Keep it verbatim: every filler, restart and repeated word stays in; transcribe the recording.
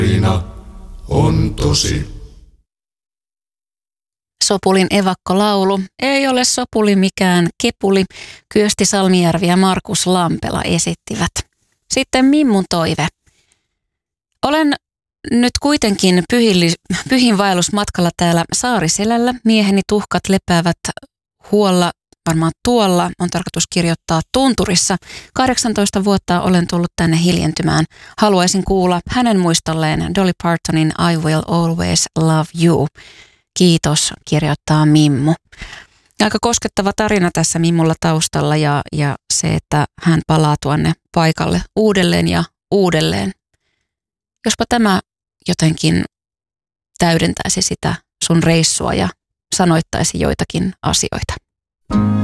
Tarina on tosi. Sopulin evakkolaulu ei ole sopuli mikään kepuli, Kyösti Salmijärvi ja Markus Lampela esittivät. Sitten Mimmun toive. Olen nyt kuitenkin pyhilli, pyhinvaellusmatkalla täällä Saariselällä. Mieheni tuhkat lepäävät huolla, varmaan tuolla, on tarkoitus kirjoittaa tunturissa. kahdeksantoista vuotta olen tullut tänne hiljentymään. Haluaisin kuulla hänen muistolleen Dolly Partonin I Will Always Love You. Kiitos, kirjoittaa Mimmu. Aika koskettava tarina tässä Mimmulla taustalla ja, ja se, että hän palaa tuonne paikalle uudelleen ja uudelleen. Jospa tämä jotenkin täydentäisi sitä sun reissua ja sanoittaisi joitakin asioita.